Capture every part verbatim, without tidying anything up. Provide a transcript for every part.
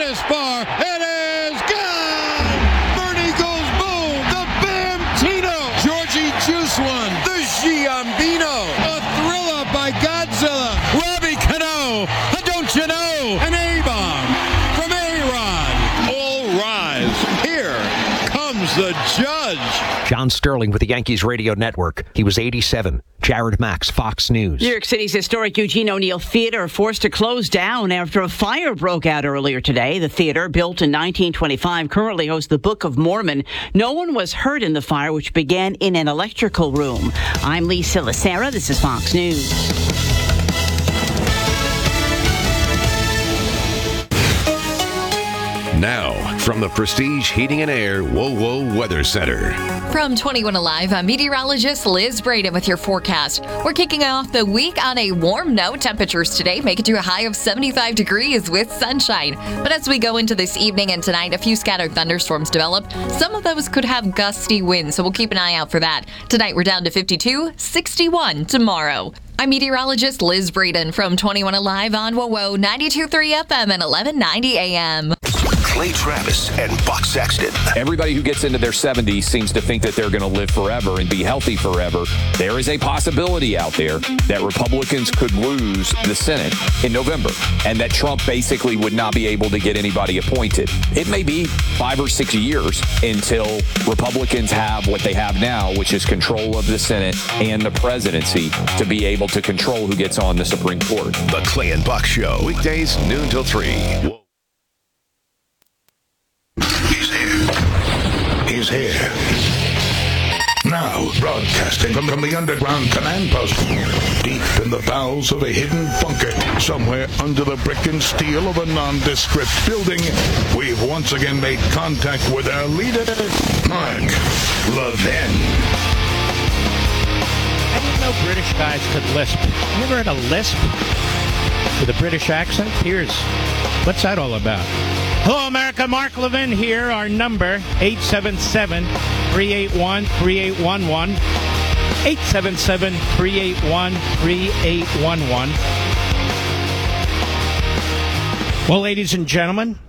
this far. It is gone! Bernie goes boom! The Bamtino! Georgie Juice one! The Giambino! A thriller by Godzilla! Robbie Cano! Don't you know? An A-bomb from A-Rod! All rise! Here comes the judge! John Sterling with the Yankees Radio Network. He was eighty-seven. Jared Max, Fox News. New York City's historic Eugene O'Neill Theater forced to close down after a fire broke out earlier today. The theater, built in nineteen twenty-five, currently hosts the Book of Mormon. No one was hurt in the fire, which began in an electrical room. I'm Lee Silasera. This is Fox News. Now, from the Prestige Heating and Air WoWo Weather Center. From twenty-one Alive, I'm meteorologist Liz Braden with your forecast. We're kicking off the week on a warm note. Temperatures today make it to a high of seventy-five degrees with sunshine. But as we go into this evening and tonight, a few scattered thunderstorms develop. Some of those could have gusty winds, so we'll keep an eye out for that. Tonight, we're down to fifty-two, sixty-one tomorrow. I'm meteorologist Liz Braden from twenty-one Alive on WoWo ninety-two point three F M and eleven ninety A M. Clay Travis and Buck Sexton. Everybody who gets into their seventies seems to think that they're going to live forever and be healthy forever. There is a possibility out there that Republicans could lose the Senate in November and that Trump basically would not be able to get anybody appointed. It may be five or six years until Republicans have what they have now, which is control of the Senate and the presidency to be able to control who gets on the Supreme Court. The Clay and Buck Show. Weekdays, noon till three. He's here. He's here. Now, broadcasting from, from the underground command post, deep in the bowels of a hidden bunker, somewhere under the brick and steel of a nondescript building, we've once again made contact with our leader, Mark Levin. I didn't know British guys could lisp. You ever heard a lisp with a British accent? Here's, what's that all about? Hello, America. Mark Levin here. Our number, eight seven seven, three eight one, three eight one one. eight seven seven, three eight one, three eight one one. Well, ladies and gentlemen,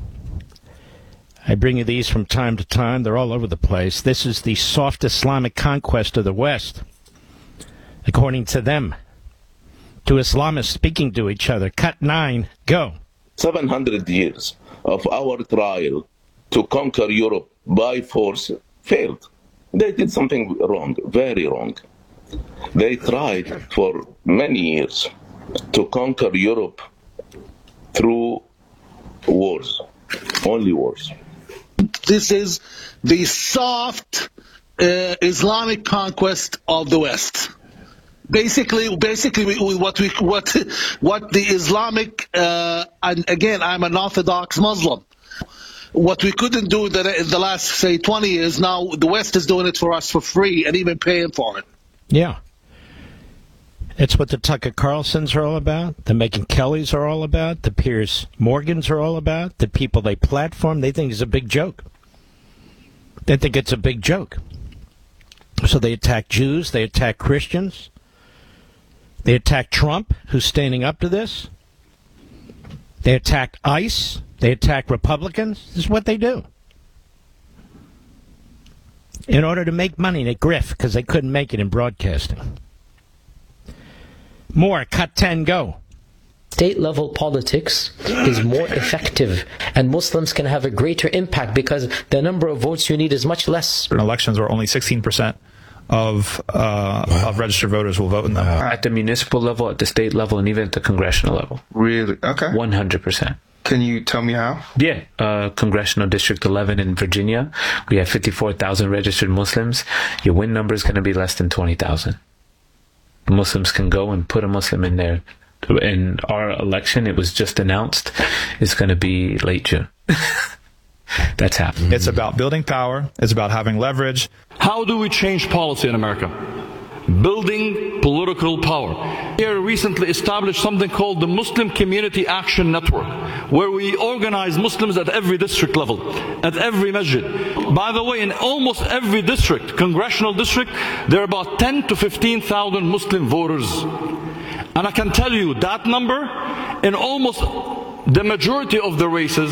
I bring you these from time to time. They're all over the place. This is the soft Islamic conquest of the West, according to them. To Islamists speaking to each other. Cut nine. Go. seven hundred years of our trial to conquer Europe by force failed. They did something wrong, very wrong. They tried for many years to conquer Europe through wars, only wars. This is the soft uh, Islamic conquest of the West. Basically, basically, we, what we what what the Islamic uh, and again, I'm an Orthodox Muslim. What we couldn't do in the, in the last, say, twenty years, now the West is doing it for us for free and even paying for it. Yeah, it's what the Tucker Carlsons are all about. The Megyn Kellys are all about. The Piers Morgans are all about. The people they platform, they think it's a big joke. They think it's a big joke. So they attack Jews. They attack Christians. They attack Trump, who's standing up to this. They attack ICE. They attack Republicans. This is what they do. In order to make money, they grift because they couldn't make it in broadcasting. More, cut ten, go. State-level politics is more effective, and Muslims can have a greater impact because the number of votes you need is much less. In elections where only sixteen percent of uh, wow. of registered voters will vote in them. At the municipal level, at the state level, and even at the congressional level. Really? Okay. one hundred percent. Can you tell me how? Yeah. Uh, Congressional District eleven in Virginia, we have fifty-four thousand registered Muslims. Your win number is going to be less than twenty thousand. Muslims can go and put a Muslim in there. In our election, it was just announced, it's going to be late June. That's happening. It's about building power. It's about having leverage. How do we change policy in America? Building political power. Here recently established something called the Muslim Community Action Network, where we organize Muslims at every district level, at every masjid. By the way, in almost every district, congressional district, there are about ten to fifteen thousand Muslim voters. And I can tell you that number in almost the majority of the races